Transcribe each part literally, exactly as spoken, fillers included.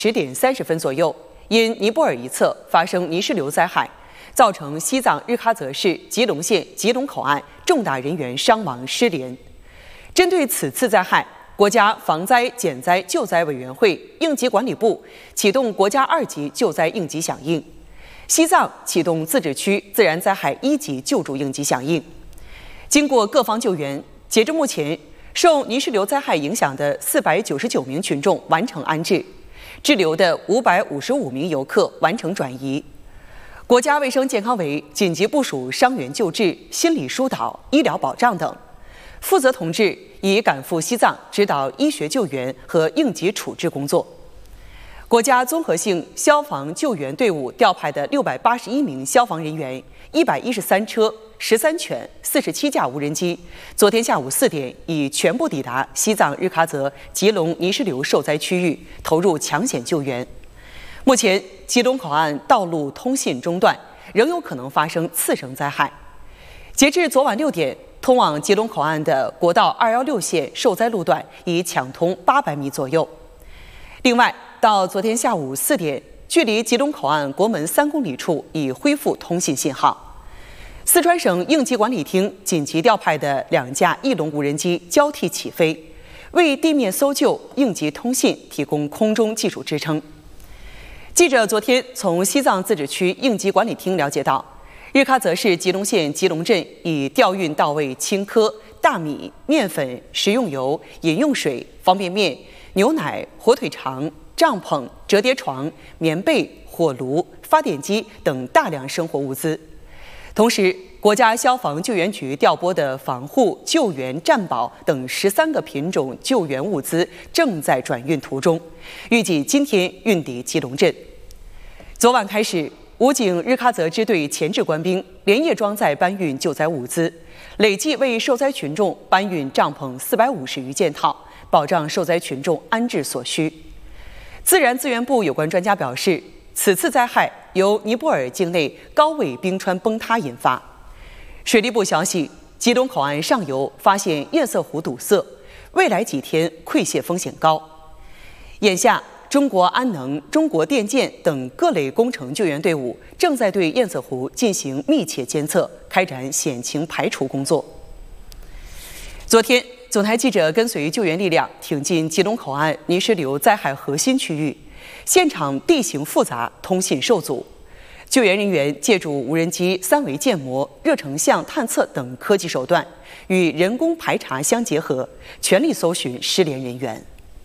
十点三十分左右，因尼泊尔一侧发生泥石流灾害，造成西藏日喀则市吉隆县吉隆口岸重大人员伤亡失联。针对此次灾害，国家防灾减灾救灾委员会应急管理部启动国家二级救灾应急响应，西藏启动自治区自然灾害一级救助应急响应。经过各方救援，截至目前，受泥石流灾害影响的四百九十九名群众完成安置。滞留的五百五十五名游客完成转移。国家卫生健康委紧急部署伤员救治、心理疏导、医疗保障等，负责同志已赶赴西藏指导医学救援和应急处置工作。国家综合性消防救援队伍调派的六百八十一名消防人员、一百一十三车、十三犬、四十七架无人机，昨天下午四点已全部抵达西藏日喀则吉隆泥石流受灾区域，投入抢险救援。目前，吉隆口岸道路通信中断，仍有可能发生次生灾害。截至昨晚六点，通往吉隆口岸的国道二一六线受灾路段已抢通八百米左右。另外，到昨天下午四点，距离吉隆口岸国门三公里处已恢复通信信号。四川省应急管理厅紧急调派的两架翼龙无人机交替起飞，为地面搜救、应急通信提供空中技术支撑。记者昨天从西藏自治区应急管理厅了解到，日喀则市吉隆县吉隆镇已调运到位青稞、大米、面粉、食用油、饮用水、方便面、牛奶、火腿肠、帐篷、折叠床、棉被、火炉、发电机等大量生活物资。同时，国家消防救援局调拨的防护、救援、战保等十三个品种救援物资正在转运途中，预计今天运抵吉隆镇。昨晚开始，武警日喀则支队前置官兵连夜装载搬运救灾物资，累计为受灾群众搬运帐篷四百五十余件套，保障受灾群众安置所需。自然资源部有关专家表示，此次灾害由尼泊尔境内高位冰川崩塌引发。水利部消息，吉隆口岸上游发现堰塞湖堵塞，未来几天溃泄风险高。眼下，中国安能、中国电建等各类工程救援队伍正在对堰塞湖进行密切监测，开展险情排除工作。昨天，总台记者跟随救援力量挺进吉隆口岸泥石流灾害核心区域，现场地形复杂，通信受阻。救援人员借助无人机、三维建模、热成像探测等科技手段，与人工排查相结合，全力搜寻失联人员。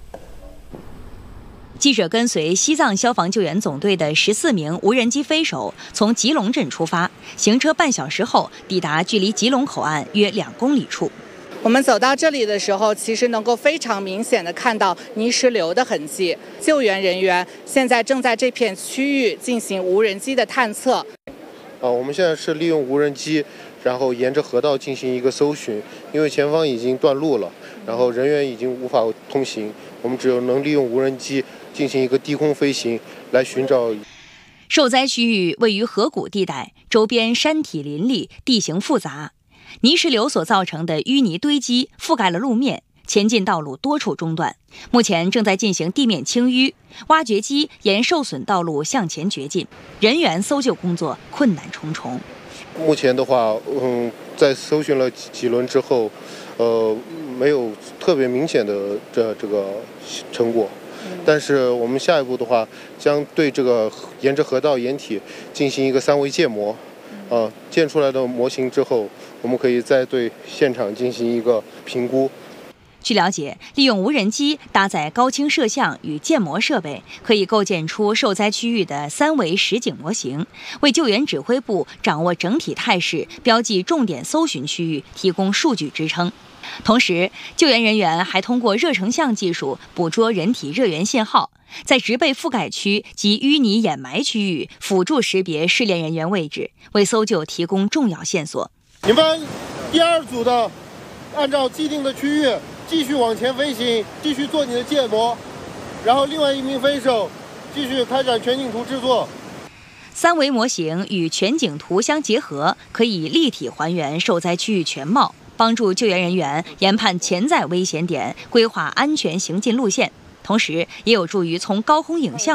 记者跟随西藏消防救援总队的十四名无人机飞手从吉隆镇出发，行车半小时后抵达距离吉隆口岸约两公里处。 我们走到这里的时候，其实能够非常明显的看到泥石流的痕迹。救援人员现在正在这片区域进行无人机的探测。 啊，我们现在是利用无人机，然后沿着河道进行一个搜寻，因为前方已经断路了，然后人员已经无法通行，我们只有能利用无人机进行一个低空飞行来寻找。 受灾区域位于河谷地带，周边山体林立，地形复杂。泥石流所造成的淤泥堆积覆盖了路面，前进道路多处中断。目前正在进行地面清淤，挖掘机沿受损道路向前掘进，人员搜救工作困难重重。 目前的话，嗯，在搜寻了几轮之后，呃，没有特别明显的这这个成果。但是我们下一步的话，将对这个沿着河道掩体进行一个三维建模。呃，建出来的模型之后，我们可以再对现场进行一个评估。 据了解，利用无人机搭载高清摄像与建模设备，可以构建出受灾区域的三维实景模型，为救援指挥部掌握整体态势、标记重点搜寻区域提供数据支撑。同时，救援人员还通过热成像技术捕捉人体热源信号，在植被覆盖区及淤泥掩埋区域辅助识别失联人员位置，为搜救提供重要线索。 你们第二组的，按照既定的区域继续往前飞行，继续做你的建模，然后另外一名飞手继续开展全景图制作。 三维模型与全景图相结合，可以立体还原受灾区域全貌，帮助救援人员研判潜在危险点，规划安全行进路线。 同时也有助于从高空影像